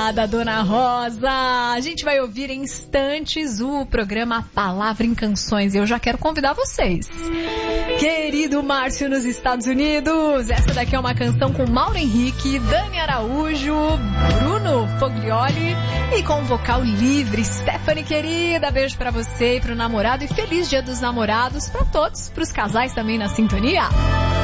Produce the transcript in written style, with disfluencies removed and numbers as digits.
Obrigada, Dona Rosa. A gente vai ouvir em instantes o programa Palavra em Canções. Eu já quero convidar vocês. Querido Márcio nos Estados Unidos, essa daqui é uma canção com Mauro Henrique, Dani Araújo, Bruno Foglioli e com vocal livre, Stephanie querida. Beijo pra você e pro namorado e feliz Dia dos Namorados pra todos, pros casais também na sintonia.